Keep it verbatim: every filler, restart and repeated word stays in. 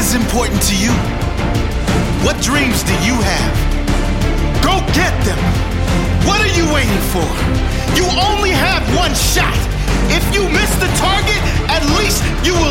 is important to you? What dreams do you have? Go get them! What are you waiting for? You only have one